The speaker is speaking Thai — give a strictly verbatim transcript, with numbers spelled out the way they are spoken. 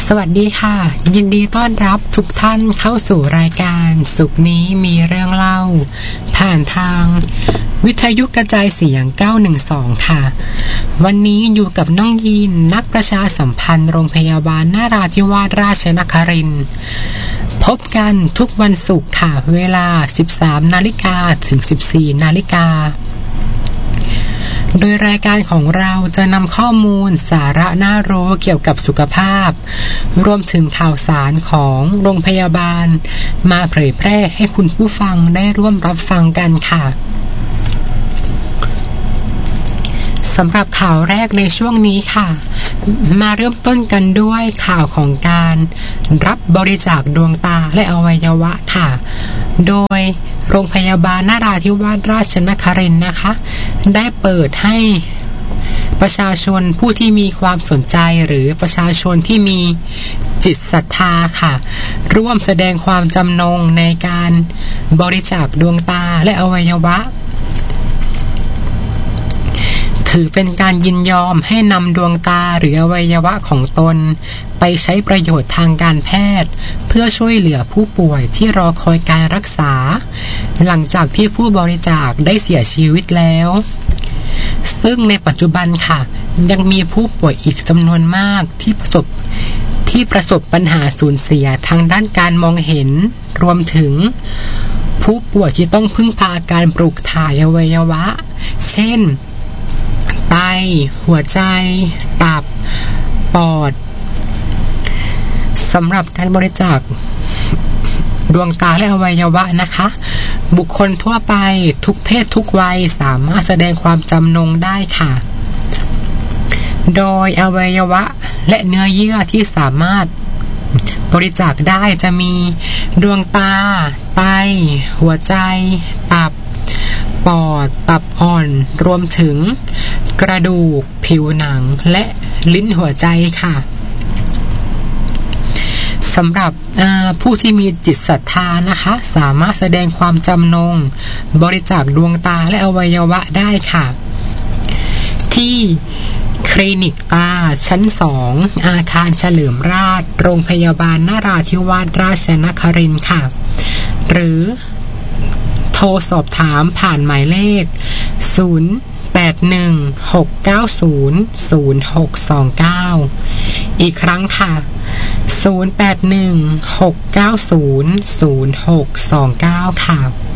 สวัสดีค่ะยินดีต้อนรับทุกท่านเข้าสู่รายการสุขนี้มีเรื่องเล่าผ่านทางวิทยุกระจายเสียงเก้าหนึ่งสองค่ะวันนี้อยู่กับน้องยีนนักประชาสัมพันธ์โรงพยาบาลนราธิวาสราชนครินทร์พบกันทุกวันศุกร์ค่ะเวลา สิบสามนาฬิกา ถึง สิบสี่นาฬิกาโดยรายการของเราจะนำข้อมูลสาระน่ารู้เกี่ยวกับสุขภาพรวมถึงข่าวสารของโรงพยาบาลมาเผยแพร่ให้คุณผู้ฟังได้ร่วมรับฟังกันค่ะสำหรับข่าวแรกในช่วงนี้ค่ะมาเริ่มต้นกันด้วยข่าวของการรับบริจาคดวงตาและอวัยวะค่ะโดยโรงพยาบาลนราธิวาสราชนครินทร์นะคะได้เปิดให้ประชาชนผู้ที่มีความสนใจหรือประชาชนที่มีจิตศรัทธาค่ะร่วมแสดงความจำนงในการบริจาคดวงตาและอวัยวะถือเป็นการยินยอมให้นำดวงตาหรืออวัยวะของตนไปใช้ประโยชน์ทางการแพทย์เพื่อช่วยเหลือผู้ป่วยที่รอคอยการรักษาหลังจากที่ผู้บริจาคได้เสียชีวิตแล้วซึ่งในปัจจุบันค่ะยังมีผู้ป่วยอีกจำนวนมากที่ประสบที่ประสบปัญหาสูญเสียทางด้านการมองเห็นรวมถึงผู้ป่วยที่ต้องพึ่งพาการปลูกถ่ายอวัยวะเช่นไตหัวใจตับปอดสำหรับการบริจาคดวงตาและอวัยวะนะคะบุคคลทั่วไปทุกเพศทุกวัยสามารถแสดงความจำนงได้ค่ะโดยอวัยวะและเนื้อเยื่อที่สามารถบริจาคได้จะมีดวงตาไตหัวใจตับปอดตับอ่อนรวมถึงกระดูกผิวหนังและลิ้นหัวใจค่ะสำหรับผู้ที่มีจิตศรัทธานะคะสามารถแสดงความจำนงบริจาคดวงตาและอวัยวะได้ค่ะที่คลินิกตาชั้นสองอาคารเฉลิมราชโรงพยาบาลนราธิวาสราชนครินทร์ค่ะหรือโทรสอบถามผ่านหมายเลขศูนย์ แปด หนึ่ง หก เก้า ศูนย์ ศูนย์ หก สอง เก้าอีกครั้งค่ะศูนย์ แปด หนึ่ง หก เก้า ศูนย์ ศูนย์ หก สอง เก้าค่ะ